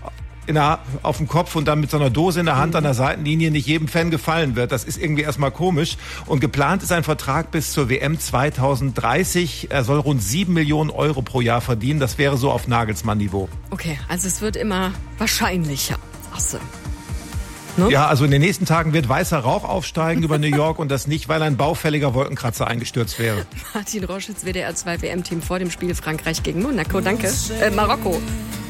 auf dem Kopf und dann mit so einer Dose in der Hand an der Seitenlinie nicht jedem Fan gefallen wird. Das ist irgendwie erstmal komisch. Und geplant ist ein Vertrag bis zur WM 2030. Er soll rund 7 Millionen Euro pro Jahr verdienen. Das wäre so auf Nagelsmann-Niveau. Okay, also es wird immer wahrscheinlicher. Achso. Ne? Ja, also in den nächsten Tagen wird weißer Rauch aufsteigen über New York und das nicht, weil ein baufälliger Wolkenkratzer eingestürzt wäre. Martin Roschitz, WDR 2 WM-Team vor dem Spiel Frankreich gegen Monaco. Danke. Marokko.